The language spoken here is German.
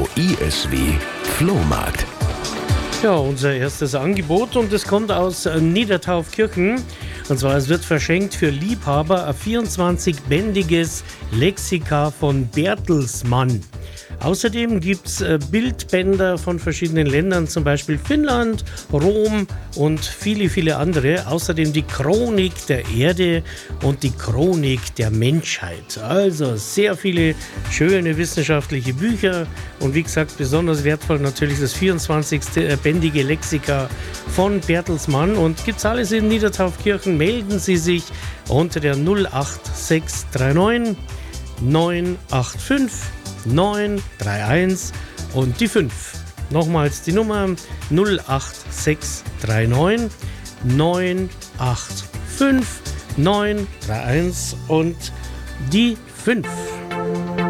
Radio ISW Flohmarkt. Ja, unser erstes Angebot und es kommt aus Niedertaufkirchen. Und zwar, es wird verschenkt für Liebhaber ein 24-bändiges Lexika von Bertelsmann. Außerdem gibt es Bildbänder von verschiedenen Ländern, zum Beispiel Finnland, Rom und viele, viele andere. Außerdem die Chronik der Erde und die Chronik der Menschheit. Also sehr viele schöne wissenschaftliche Bücher. Und wie gesagt, besonders wertvoll natürlich das 24-bändige Lexika von Bertelsmann. Und gibt es alles in Niedertaufkirchen. Melden Sie sich unter der 08639 985 931 und die 5. Nochmals die Nummer 08639 985 931 und die 5.